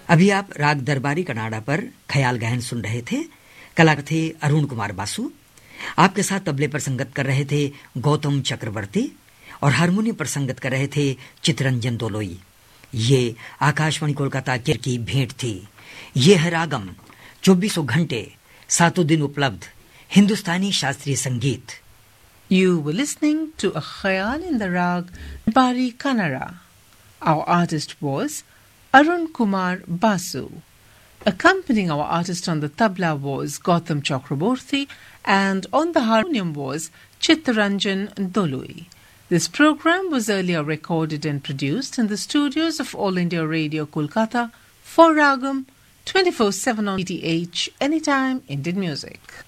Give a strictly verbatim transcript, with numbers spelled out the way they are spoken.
अभी आप राग दरबारी कनाडा पर ख्याल गहन सुन रहे थे। कलाकार थे अरुण कुमार बासु। आपके साथ तबले पर संगत कर रहे थे गौतम चक्रवर्ती और हारमोनियम पर संगत कर रहे थे चित्तरंजन दोलोई। ये आकाशवाणी कोलकाता की भेंट थी। ये है रागम, चौबीसों घंटे सातों दिन उपलब्ध हिंदुस्तानी शास्त्रीय संगीत। You were listening to a khayal in the rag Bari Kannada. Our artist was Arun Kumar Basu. Accompanying our artist on the tabla was Gautam Chakraborty, and on the harmonium was Chittaranjan Dolui. This program was earlier recorded and produced in the studios of All India Radio Kolkata for Ragam twenty-four seven on D T H Anytime Indian Music.